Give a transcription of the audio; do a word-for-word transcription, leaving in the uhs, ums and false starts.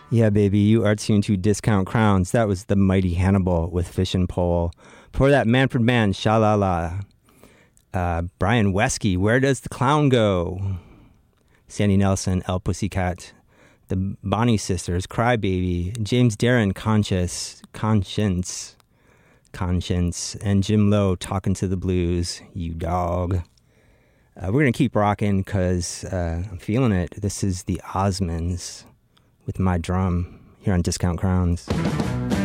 Yeah, baby, you are tuned to Discount Crowns. That was the Mighty Hannibal with Fish and Pole. Before that, Manfred Mann, Sha-La-La. Uh, Brian Wesky, Where Does the Clown Go? Sandy Nelson, El Pussycat. The Bonnie Sisters, Cry Baby. James Darren, Conscious, Conscience, Conscience. And Jim Lowe, Talking to the Blues, You Dog. Uh, we're going to keep rocking because uh, I'm feeling it. This is the Osmonds with My Drum here on Discount Crowns.